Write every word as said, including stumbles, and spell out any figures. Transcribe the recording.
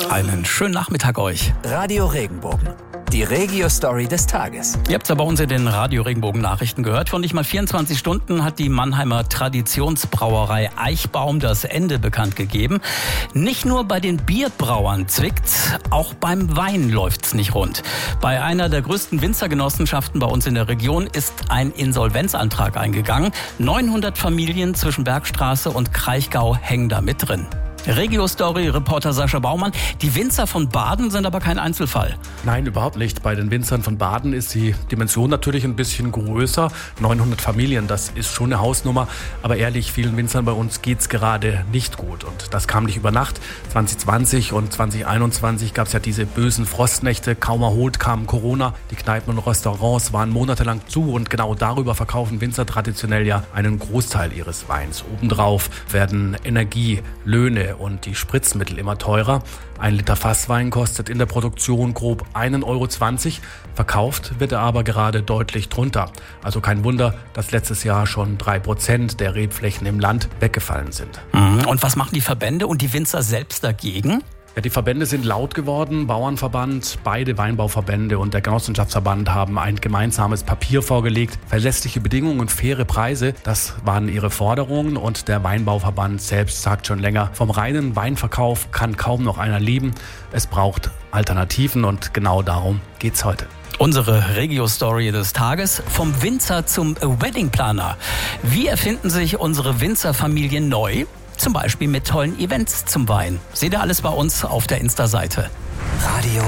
Einen schönen Nachmittag euch. Radio Regenbogen, die Regio-Story des Tages. Ihr habt es ja bei uns in den Radio Regenbogen Nachrichten gehört. Vor nicht mal vierundzwanzig Stunden hat die Mannheimer Traditionsbrauerei Eichbaum das Ende bekannt gegeben. Nicht nur bei den Bierbrauern zwickt's, auch beim Wein läuft's nicht rund. Bei einer der größten Winzergenossenschaften bei uns in der Region ist ein Insolvenzantrag eingegangen. neunhundert Familien zwischen Bergstraße und Kraichgau hängen da mit drin. Regio-Story-Reporter Sascha Baumann. Die Winzer von Baden sind aber kein Einzelfall. Nein, überhaupt nicht. Bei den Winzern von Baden ist die Dimension natürlich ein bisschen größer. neunhundert Familien, das ist schon eine Hausnummer. Aber ehrlich, vielen Winzern bei uns geht's gerade nicht gut. Und das kam nicht über Nacht. zwanzig zwanzig und zwanzig einundzwanzig gab es ja diese bösen Frostnächte. Kaum erholt kam Corona. Die Kneipen und Restaurants waren monatelang zu. Und genau darüber verkaufen Winzer traditionell ja einen Großteil ihres Weins. Obendrauf werden Energie, Löhne und die Spritzmittel immer teurer. Ein Liter Fasswein kostet in der Produktion grob einen Euro zwanzig. Verkauft wird er aber gerade deutlich drunter. Also kein Wunder, dass letztes Jahr schon drei Prozent der Rebflächen im Land weggefallen sind. Und was machen die Verbände und die Winzer selbst dagegen? Ja, die Verbände sind laut geworden. Bauernverband, beide Weinbauverbände und der Genossenschaftsverband haben ein gemeinsames Papier vorgelegt. Verlässliche Bedingungen und faire Preise, das waren ihre Forderungen. Und der Weinbauverband selbst sagt schon länger, vom reinen Weinverkauf kann kaum noch einer leben. Es braucht Alternativen und genau darum geht's heute. Unsere Regio-Story des Tages: vom Winzer zum Weddingplaner. Wie erfinden sich unsere Winzerfamilien neu? Zum Beispiel mit tollen Events zum Wein. Seht ihr alles bei uns auf der Insta-Seite. Radio